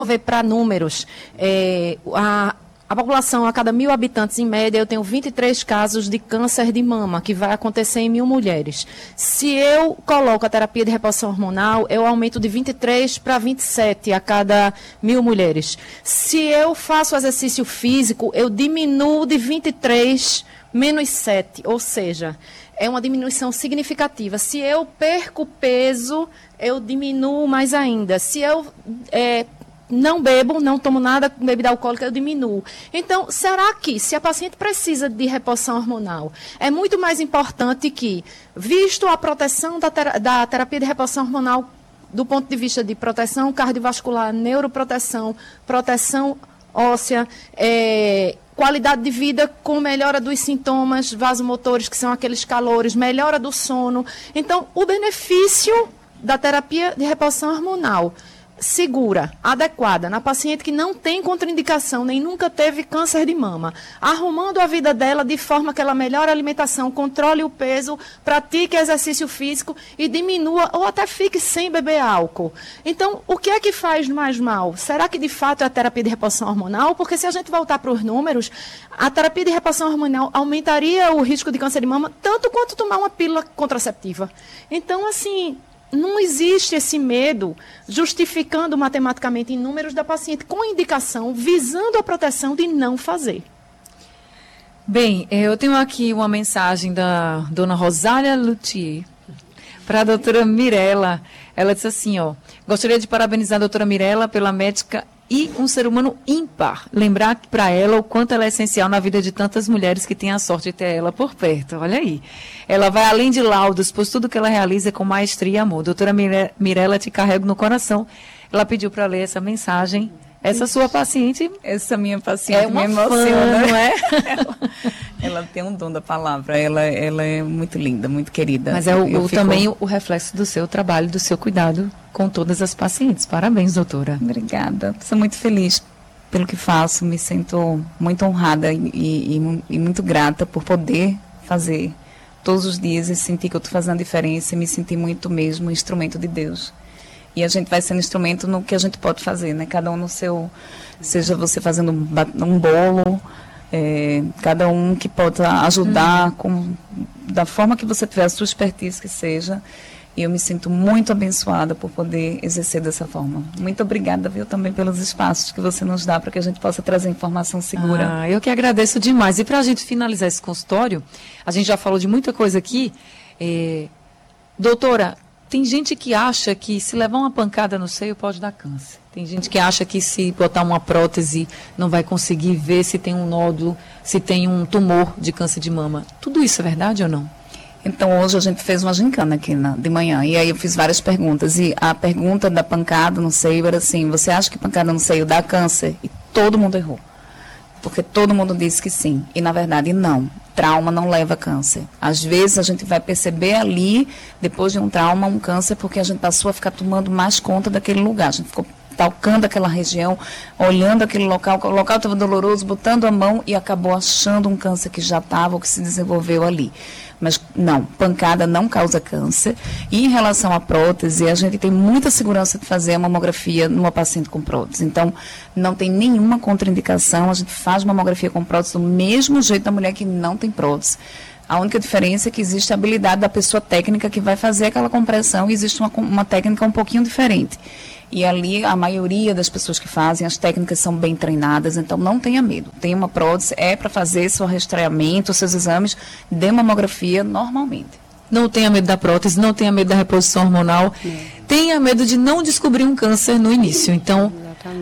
ver para números, a população, a cada 1.000 habitantes, em média, eu tenho 23 casos de câncer de mama, que vai acontecer em 1.000 mulheres. Se eu coloco a terapia de reposição hormonal, eu aumento de 23 para 27 a cada 1.000 mulheres. Se eu faço exercício físico, eu diminuo de 23 menos 7, ou seja, é uma diminuição significativa. Se eu perco peso, eu diminuo mais ainda. Se eu não bebo, não tomo nada com bebida alcoólica, eu diminuo. Então, será que, se a paciente precisa de reposição hormonal, é muito mais importante que, visto a proteção da terapia de reposição hormonal, do ponto de vista de proteção cardiovascular, neuroproteção, proteção óssea, qualidade de vida com melhora dos sintomas vasomotores, que são aqueles calores, melhora do sono. Então, o benefício da terapia de reposição hormonal segura, adequada, na paciente que não tem contraindicação, nem nunca teve câncer de mama, arrumando a vida dela de forma que ela melhore a alimentação, controle o peso, pratique exercício físico e diminua ou até fique sem beber álcool. Então, o que é que faz mais mal? Será que de fato é a terapia de reposição hormonal? Porque se a gente voltar para os números, a terapia de reposição hormonal aumentaria o risco de câncer de mama tanto quanto tomar uma pílula contraceptiva. Então, assim, não existe esse medo justificando matematicamente em números da paciente com indicação, visando a proteção de não fazer. Bem, eu tenho aqui uma mensagem da dona Rosália Luthier para a doutora Mirella. Ela disse assim, gostaria de parabenizar a doutora Mirella pela médica e um ser humano ímpar. Lembrar para ela o quanto ela é essencial na vida de tantas mulheres que têm a sorte de ter ela por perto. Olha aí. Ela vai além de laudos, pois tudo que ela realiza é com maestria e amor. Doutora Mirella, te carrego no coração. Ela pediu para ler essa mensagem. Essa sua paciente... Essa minha paciente me emociona, fã, não é? Ela tem um dom da palavra. Ela é muito linda, muito querida. Mas também o reflexo do seu trabalho, do seu cuidado com todas as pacientes. Parabéns, doutora. Obrigada. Sou muito feliz pelo que faço. Me sinto muito honrada e muito grata por poder fazer todos os dias e sentir que eu estou fazendo a diferença e me sentir muito mesmo um instrumento de Deus. E a gente vai sendo instrumento no que a gente pode fazer, né? Cada um no seu... Seja você fazendo um bolo, cada um que pode ajudar da forma que você tiver, a sua expertise que seja. E eu me sinto muito abençoada por poder exercer dessa forma. Muito obrigada, viu, também pelos espaços que você nos dá para que a gente possa trazer informação segura. Eu que agradeço demais. E para a gente finalizar esse consultório, a gente já falou de muita coisa aqui. Doutora, tem gente que acha que se levar uma pancada no seio pode dar câncer. Tem gente que acha que se botar uma prótese não vai conseguir ver se tem um nódulo, se tem um tumor de câncer de mama. Tudo isso é verdade ou não? Então, hoje a gente fez uma gincana aqui de manhã, e aí eu fiz várias perguntas. E a pergunta da pancada no seio era assim, você acha que pancada no seio dá câncer? E todo mundo errou. Porque todo mundo disse que sim. E, na verdade, não. Trauma não leva câncer. Às vezes, a gente vai perceber ali, depois de um trauma, um câncer, porque a gente passou a ficar tomando mais conta daquele lugar. A gente ficou tocando aquela região, olhando aquele local, o local estava doloroso, botando a mão e acabou achando um câncer que já estava ou que se desenvolveu ali. Mas não, pancada não causa câncer. E em relação à prótese, a gente tem muita segurança de fazer a mamografia numa paciente com prótese. Então, não tem nenhuma contraindicação, a gente faz mamografia com prótese do mesmo jeito da mulher que não tem prótese. A única diferença é que existe a habilidade da pessoa técnica que vai fazer aquela compressão e existe uma técnica um pouquinho diferente. E ali, a maioria das pessoas que fazem, as técnicas são bem treinadas, então não tenha medo. Tem uma prótese, para fazer seu rastreamento, seus exames de mamografia normalmente. Não tenha medo da prótese, não tenha medo da reposição hormonal. Tenha medo de não descobrir um câncer no início. Então,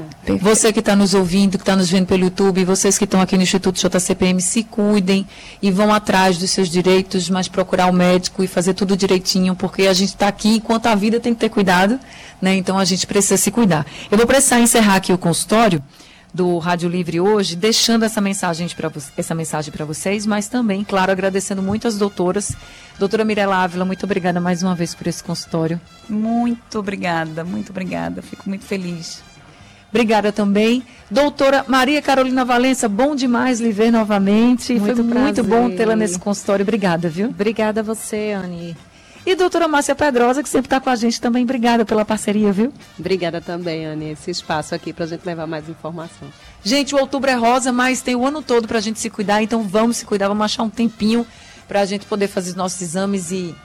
você que está nos ouvindo, que está nos vendo pelo YouTube, vocês que estão aqui no Instituto JCPM, se cuidem e vão atrás dos seus direitos, mas procurar o médico e fazer tudo direitinho, porque a gente está aqui enquanto a vida tem que ter cuidado, né? Então a gente precisa se cuidar. Eu vou precisar encerrar aqui o consultório do Rádio Livre hoje, deixando essa mensagem para vocês, mas também, claro, agradecendo muito as doutoras. Doutora Mirella Ávila, muito obrigada mais uma vez por esse consultório. Muito obrigada, fico muito feliz. Obrigada também. Doutora Maria Carolina Valença, bom demais lhe ver novamente. Foi muito bom tê-la nesse consultório. Obrigada, viu? Obrigada a você, Anne. E doutora Márcia Pedrosa, que sempre está com a gente também. Obrigada pela parceria, viu? Obrigada também, Anne, esse espaço aqui para a gente levar mais informação. Gente, o Outubro é Rosa, mas tem o ano todo para a gente se cuidar, então vamos se cuidar, vamos achar um tempinho para a gente poder fazer os nossos exames e